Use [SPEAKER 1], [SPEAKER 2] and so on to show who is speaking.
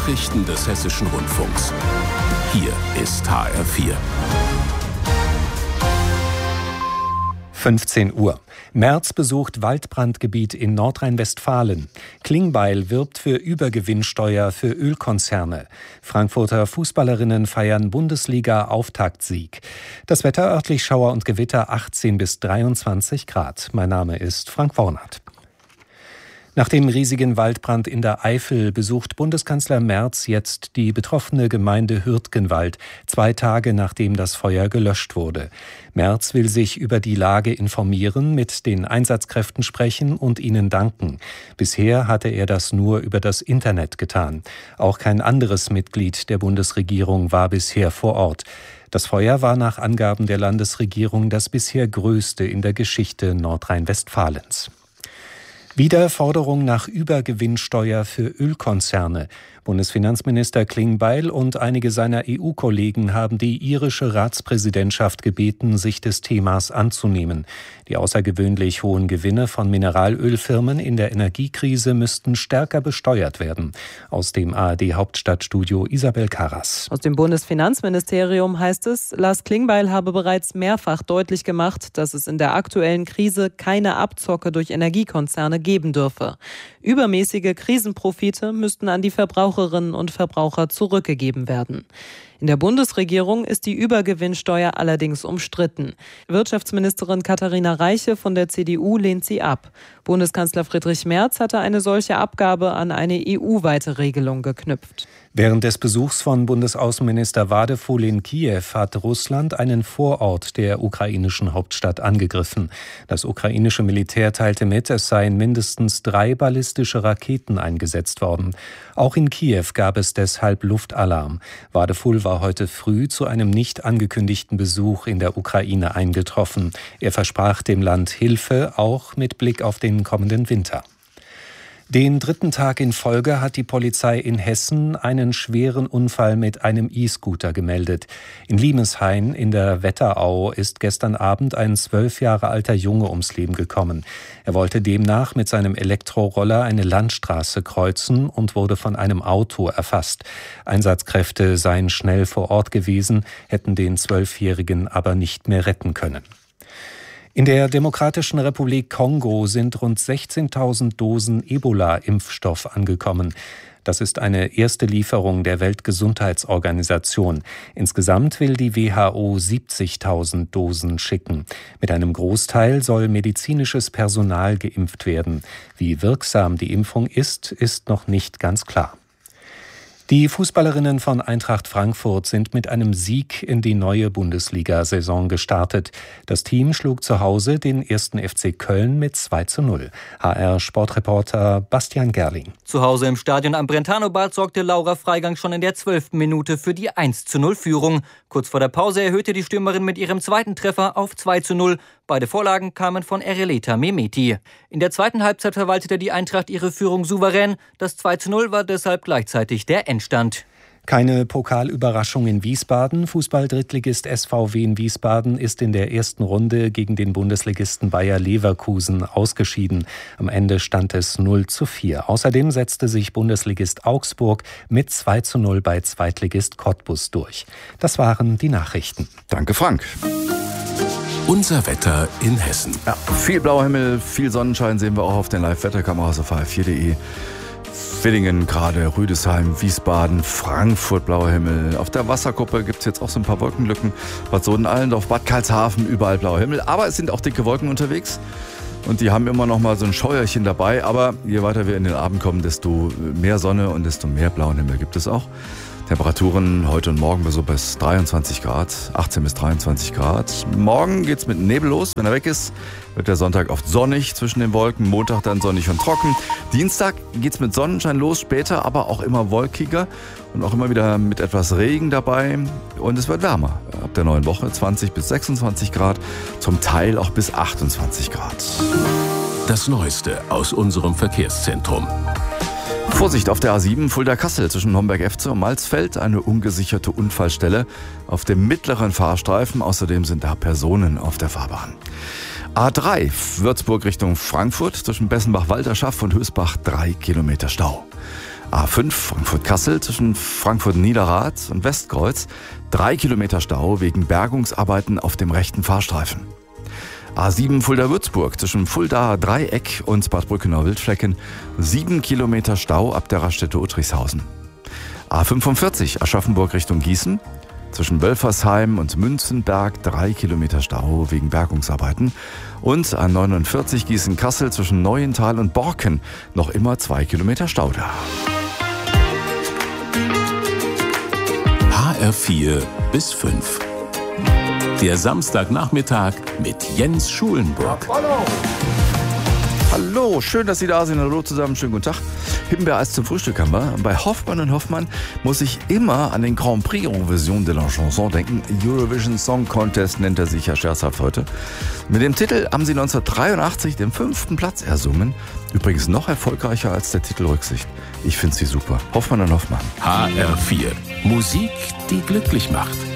[SPEAKER 1] Nachrichten des Hessischen Rundfunks. Hier ist HR4.
[SPEAKER 2] 15 Uhr. Merz besucht Waldbrandgebiet in Nordrhein-Westfalen. Klingbeil wirbt für Übergewinnsteuer für Ölkonzerne. Frankfurter Fußballerinnen feiern Bundesliga-Auftaktsieg. Das Wetter: örtlich Schauer und Gewitter, 18 bis 23 Grad. Mein Name ist Frank Wornert. Nach dem riesigen Waldbrand in der Eifel besucht Bundeskanzler Merz jetzt die betroffene Gemeinde Hürtgenwald, 2 Tage nachdem das Feuer gelöscht wurde. Merz will sich über die Lage informieren, mit den Einsatzkräften sprechen und ihnen danken. Bisher hatte er das nur über das Internet getan. Auch kein anderes Mitglied der Bundesregierung war bisher vor Ort. Das Feuer war nach Angaben der Landesregierung das bisher größte in der Geschichte Nordrhein-Westfalens. Wieder Forderung nach Übergewinnsteuer für Ölkonzerne. Bundesfinanzminister Klingbeil und einige seiner EU-Kollegen haben die irische Ratspräsidentschaft gebeten, sich des Themas anzunehmen. Die außergewöhnlich hohen Gewinne von Mineralölfirmen in der Energiekrise müssten stärker besteuert werden. Aus dem ARD-Hauptstadtstudio Isabel Karras.
[SPEAKER 3] Aus dem Bundesfinanzministerium heißt es, Lars Klingbeil habe bereits mehrfach deutlich gemacht, dass es in der aktuellen Krise keine Abzocke durch Energiekonzerne geben dürfe. Übermäßige Krisenprofite müssten an die Verbraucherinnen und Verbraucher zurückgegeben werden. In der Bundesregierung ist die Übergewinnsteuer allerdings umstritten. Wirtschaftsministerin Katharina Reiche von der CDU lehnt sie ab. Bundeskanzler Friedrich Merz hatte eine solche Abgabe an eine EU-weite Regelung geknüpft.
[SPEAKER 2] Während des Besuchs von Bundesaußenminister Wadefuhl in Kiew hat Russland einen Vorort der ukrainischen Hauptstadt angegriffen. Das ukrainische Militär teilte mit, es seien mindestens 3 ballistische Raketen eingesetzt worden. Auch in Kiew gab es deshalb Luftalarm. Wadefuhl war heute früh zu einem nicht angekündigten Besuch in der Ukraine eingetroffen. Er versprach dem Land Hilfe, auch mit Blick auf den kommenden Winter. Den 3. Tag in Folge hat die Polizei in Hessen einen schweren Unfall mit einem E-Scooter gemeldet. In Limeshain in der Wetterau ist gestern Abend ein 12 Jahre alter Junge ums Leben gekommen. Er wollte demnach mit seinem Elektroroller eine Landstraße kreuzen und wurde von einem Auto erfasst. Einsatzkräfte seien schnell vor Ort gewesen, hätten den 12-Jährigen aber nicht mehr retten können. In der Demokratischen Republik Kongo sind rund 16.000 Dosen Ebola-Impfstoff angekommen. Das ist eine erste Lieferung der Weltgesundheitsorganisation. Insgesamt will die WHO 70.000 Dosen schicken. Mit einem Großteil soll medizinisches Personal geimpft werden. Wie wirksam die Impfung ist noch nicht ganz klar. Die Fußballerinnen von Eintracht Frankfurt sind mit einem Sieg in die neue Bundesliga-Saison gestartet. Das Team schlug zu Hause den 1. FC Köln mit 2:0. HR-Sportreporter Bastian Gerling.
[SPEAKER 4] Zu Hause im Stadion am Brentano-Bad sorgte Laura Freigang schon in der 12. Minute für die 1:0-Führung. Kurz vor der Pause erhöhte die Stürmerin mit ihrem zweiten Treffer auf 2:0. Beide Vorlagen kamen von Ereleta Mehmeti. In der zweiten Halbzeit verwaltete die Eintracht ihre Führung souverän. Das 2:0 war deshalb gleichzeitig der Endstand.
[SPEAKER 2] Keine Pokalüberraschung in Wiesbaden. Fußball-Drittligist SVW in Wiesbaden ist in der ersten Runde gegen den Bundesligisten Bayer Leverkusen ausgeschieden. Am Ende stand es 0:4. Außerdem setzte sich Bundesligist Augsburg mit 2:0 bei Zweitligist Cottbus durch. Das waren die Nachrichten.
[SPEAKER 5] Danke, Frank.
[SPEAKER 1] Unser Wetter in Hessen.
[SPEAKER 5] Ja, viel blauer Himmel, viel Sonnenschein sehen wir auch auf den Live-Wetterkameras auf hr4.de. Villingen gerade, Rüdesheim, Wiesbaden, Frankfurt, blauer Himmel. Auf der Wasserkuppe gibt es jetzt auch so ein paar Wolkenlücken. Bad Sohn-Allendorf, Bad Karlshafen, überall blauer Himmel. Aber es sind auch dicke Wolken unterwegs. Und die haben immer noch mal so ein Scheuerchen dabei. Aber je weiter wir in den Abend kommen, desto mehr Sonne und desto mehr blauen Himmel gibt es auch. Temperaturen heute und morgen so bis 23 Grad, 18 bis 23 Grad. Morgen geht's mit Nebel los. Wenn er weg ist, wird der Sonntag oft sonnig zwischen den Wolken. Montag dann sonnig und trocken. Dienstag geht's mit Sonnenschein los, später aber auch immer wolkiger und auch immer wieder mit etwas Regen dabei. Und es wird wärmer. Ab der neuen Woche 20 bis 26 Grad, zum Teil auch bis 28 Grad.
[SPEAKER 1] Das Neueste aus unserem Verkehrszentrum.
[SPEAKER 5] Vorsicht auf der A7 Fulda-Kassel zwischen Homberg-Efze und Malzfeld, eine ungesicherte Unfallstelle auf dem mittleren Fahrstreifen. Außerdem sind da Personen auf der Fahrbahn. A3 Würzburg Richtung Frankfurt zwischen Bessenbach-Walterschaft und Hösbach 3 Kilometer Stau. A5 Frankfurt-Kassel zwischen Frankfurt-Niederrad und Westkreuz 3 Kilometer Stau wegen Bergungsarbeiten auf dem rechten Fahrstreifen. A7 Fulda-Würzburg zwischen Fuldaer Dreieck und Bad Brückenau-Wildflecken 7 Kilometer Stau ab der Raststätte Uttrichshausen. A45 Aschaffenburg Richtung Gießen zwischen Wölfersheim und Münzenberg 3 Kilometer Stau wegen Bergungsarbeiten. Und A49 Gießen-Kassel zwischen Neuental und Borken noch immer 2 Kilometer Stau da.
[SPEAKER 1] HR4 bis 5. Der Samstagnachmittag mit Jens Schulenburg.
[SPEAKER 5] Hallo, schön, dass Sie da sind. Hallo zusammen, schönen guten Tag. Himbeereis zum Frühstück haben wir. Bei Hoffmann & Hoffmann muss ich immer an den Grand Prix Eurovision de la Chanson denken. Eurovision Song Contest nennt er sich ja scherzhaft heute. Mit dem Titel haben sie 1983 den 5. Platz ersungen. Übrigens noch erfolgreicher als der Titel Rücksicht. Ich finde sie super. Hoffmann & Hoffmann.
[SPEAKER 1] HR4. Musik, die glücklich macht.